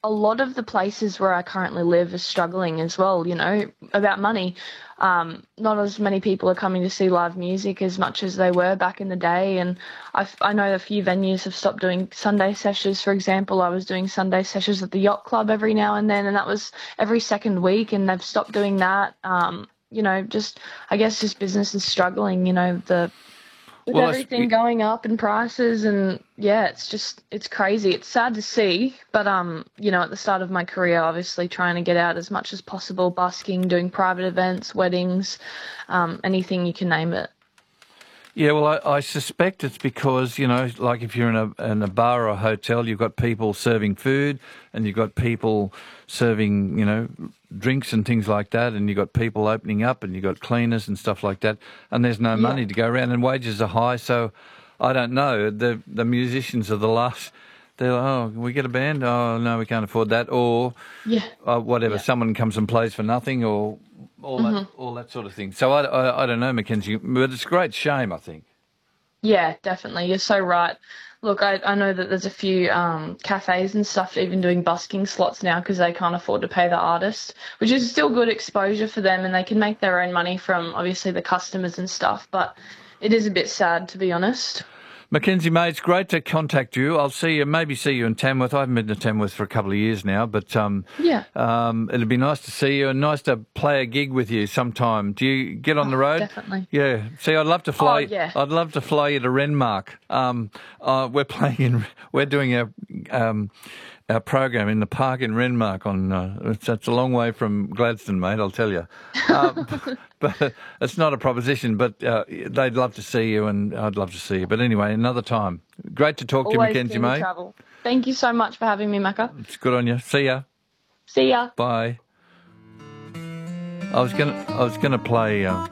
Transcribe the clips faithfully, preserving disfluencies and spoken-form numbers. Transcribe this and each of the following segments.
a lot of the places where I currently live are struggling as well, you know, about money. Um, not as many people are coming to see live music as much as they were back in the day. And I, I know a few venues have stopped doing Sunday sessions. For example, I was doing Sunday sessions at the Yacht Club every now and then, and that was every second week, and they've stopped doing that. Um, you know, just, I guess just business is struggling, you know, the with Well, everything it's, going up in prices, and yeah, it's just it's crazy. It's sad to see, but um, you know, at the start of my career, obviously trying to get out as much as possible, busking, doing private events, weddings, um, anything you can name it. yeah, well, I, I suspect it's because, you know, like if you're in a in a bar or a hotel, you've got people serving food and you've got people serving, you know, drinks and things like that, and you've got people opening up and you've got cleaners and stuff like that, and there's no Yeah. money to go around and wages are high. So I don't know. The the musicians are the last. They're like, oh, we get a band? Oh, no, we can't afford that. Or Yeah. uh, whatever, Yeah. someone comes and plays for nothing, or all Mm-hmm. that all that sort of thing. So I, I, I don't know, Mackenzie, but it's a great shame, I think. Yeah, definitely. You're so right. Look, I, I know that there's a few um, cafes and stuff even doing busking slots now because they can't afford to pay the artist, which is still good exposure for them, and they can make their own money from obviously the customers and stuff. But it is a bit sad, to be honest. Mackenzie, mate, it's great to contact you. I'll see you, maybe see you in Tamworth. I haven't been to Tamworth for a couple of years now, but um, Yeah. um, it'd be nice to see you and nice to play a gig with you sometime. Do you get on the road? Definitely. Yeah. See, I'd love to fly. Oh, yeah. I'd love to fly you to Renmark. Um, uh, we're playing in. We're doing a. Um, our program in the park in Renmark on, uh, it's, it's a long way from Gladstone, mate, I'll tell you. Um, but it's not a proposition, but uh, they'd love to see you and I'd love to see you. But anyway, another time. Great to talk to you, Always Mackenzie, keen to mate. travel. Thank you so much for having me, Macca. It's good on you. See ya. See ya. Bye. I was gonna, I was gonna play, uh,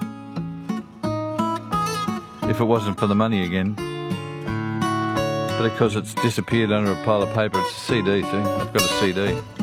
if it wasn't for the money again. But because it's disappeared under a pile of paper, it's a C D, see? I've got a C D.